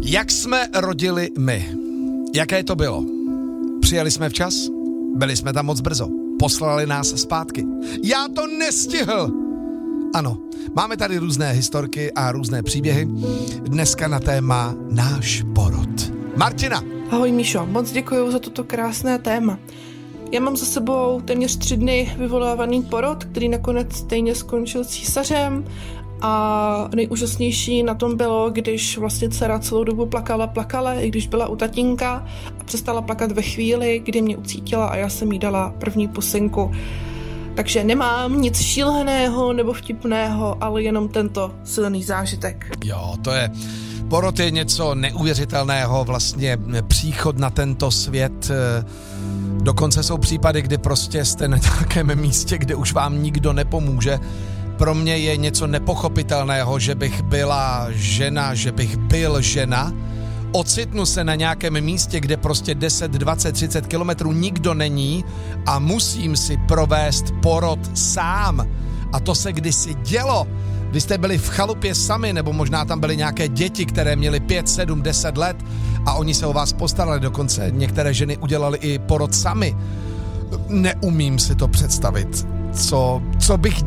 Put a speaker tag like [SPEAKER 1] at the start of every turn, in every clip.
[SPEAKER 1] Jak jsme rodili my? Jaké to bylo? Přijeli jsme včas? Byli jsme tam moc brzo. Poslali nás zpátky. Já to nestihl! Ano, máme tady různé historky a různé příběhy. Dneska na téma náš porod. Martina!
[SPEAKER 2] Ahoj Míšo, moc děkuji za toto krásné téma. Já mám za sebou téměř 3 dny vyvolávaný porod, který nakonec stejně skončil císařem a nejúžasnější na tom bylo, když vlastně dcera celou dobu plakala, i když byla u tatínka a přestala plakat ve chvíli, kdy mě ucítila a já jsem jí dala první pusinku. Takže nemám nic šíleného nebo vtipného, ale jenom tento silný zážitek.
[SPEAKER 1] Jo, to je... Porod je něco neuvěřitelného, vlastně příchod na tento svět. Dokonce jsou případy, kdy prostě jste na nějakém místě, kde už vám nikdo nepomůže. Pro mě je něco nepochopitelného, že bych byla žena, že bych byl žena. Ocitnu se na nějakém místě, kde prostě 10, 20, 30 kilometrů nikdo není a musím si provést porod sám. A to se kdysi dělo. Vy jste byli v chalupě sami, nebo možná tam byly nějaké děti, které měly 5, 7, 10 let a oni se o vás postarali, dokonce některé ženy udělali i porod sami. Neumím si to představit. Co bych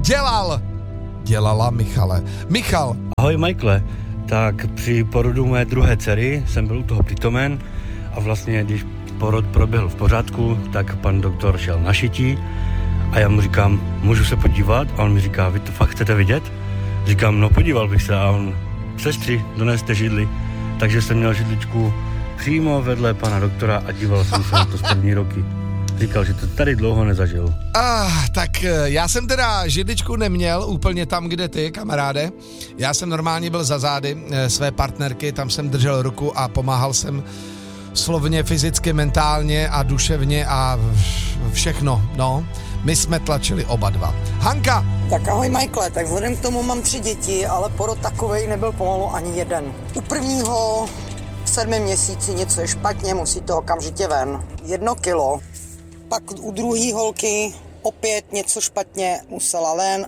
[SPEAKER 1] dělala Michale. Michal.
[SPEAKER 3] Ahoj Michaele, tak při porodu mé druhé dcery jsem byl u toho přítomen a vlastně když porod proběhl v pořádku, tak pan doktor šel na šití a já mu říkám, můžu se podívat? A on mi říká, vy to fakt chcete vidět? Říkám, no podíval bych se a on, sestři, doneste židli. Takže jsem měl židličku přímo vedle pana doktora a díval jsem se na to z první roky. Říkal, že to tady dlouho nezažil.
[SPEAKER 1] Tak já jsem teda židličku neměl úplně tam, kde ty, kamaráde. Já jsem normálně byl za zády své partnerky, tam jsem držel ruku a pomáhal jsem slovně, fyzicky, mentálně a duševně a všechno, no. My jsme tlačili oba dva. Hanka!
[SPEAKER 4] Tak ahoj Michaele, tak vzhledem k tomu mám 3 děti, ale porod takovej nebyl pomalu ani jeden. U prvního v 7. měsíci něco je špatně, musí to okamžitě ven. 1 kilo. Pak u druhé holky opět něco špatně, musela ven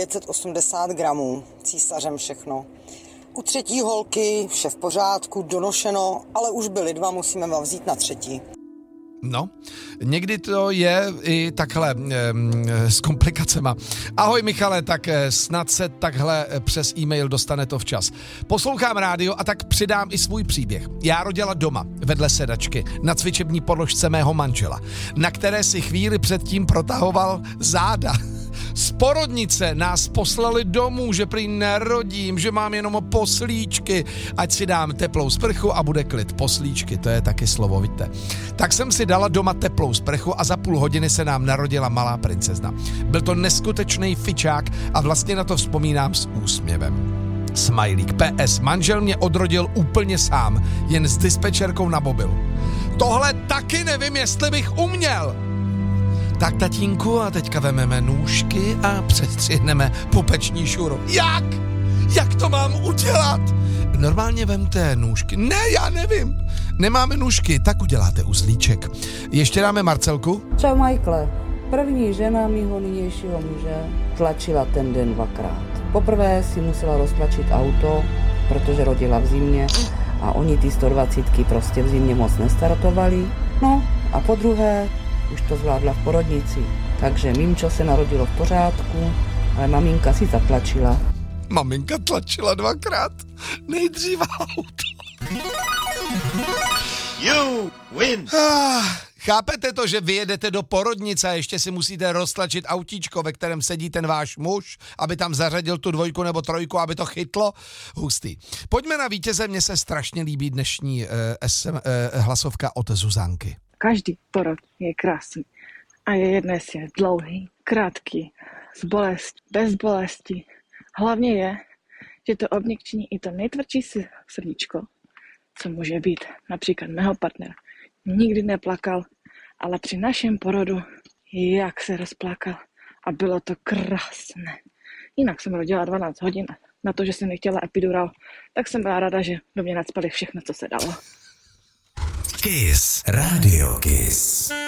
[SPEAKER 4] 980 gramů, císařem všechno. U 3. holky vše v pořádku, donošeno, ale už byly 2, musíme vám vzít na 3.
[SPEAKER 1] No, někdy to je i takhle s komplikacema. Ahoj Michale, tak snad se takhle přes e-mail dostane to včas. Poslouchám rádio a tak přidám i svůj příběh. Já rodila doma, vedle sedačky, na cvičební podložce mého manžela, na které si chvíli předtím protahoval záda. Z porodnice nás poslali domů, že prý nerodím, že mám jenom poslíčky, ať si dám teplou sprchu a bude klid. Poslíčky, to je taky slovo, víte. Tak jsem si dala doma teplou sprchu a za půl hodiny se nám narodila malá princezna. Byl to neskutečný fičák a vlastně na to vzpomínám s úsměvem. Smajlík. PS. Manžel mě odrodil úplně sám, jen s dispečerkou na mobilu. Tohle taky nevím, jestli bych uměl. Tak tatínku, a teďka vememe nůžky a přestřihneme pupeční šuru. Jak? Jak to mám udělat? Normálně vemte nůžky. Ne, já nevím. Nemáme nůžky, tak uděláte uzlíček. Ještě dáme Marcelku.
[SPEAKER 5] Čau Michaele. První žena mýho nynějšího muže tlačila ten den 2krát. Poprvé si musela roztlačit auto, protože rodila v zimě a oni ty 120 prostě v zimě moc nestartovali. No a po druhé už to zvládla v porodnici. Takže mimčo se narodilo v pořádku, ale maminka si zatlačila.
[SPEAKER 1] Maminka tlačila 2krát. Nejdřív auto.
[SPEAKER 6] You win.
[SPEAKER 1] Chápete to, že vyjedete do porodnice a ještě si musíte roztlačit autíčko, ve kterém sedí ten váš muž, aby tam zařadil tu 2 nebo 3, aby to chytlo? Hustý. Pojďme na vítěze, mně se strašně líbí dnešní hlasovka od Zuzanky.
[SPEAKER 7] Každý porod je krásný a je jedno, jestli je dlouhý, krátký, s bolestí, bez bolesti. Hlavně je, že to obněkčí i to nejtvrdší srdíčko, co může být. Například mého partnera nikdy neplakal, ale při našem porodu jak se rozplakal a bylo to krásné. Jinak jsem rodila 12 hodin na to, že jsem nechtěla epidural, tak jsem byla ráda, že do mě nacpali všechno, co se dalo.
[SPEAKER 6] Kiss. Radio Kiss.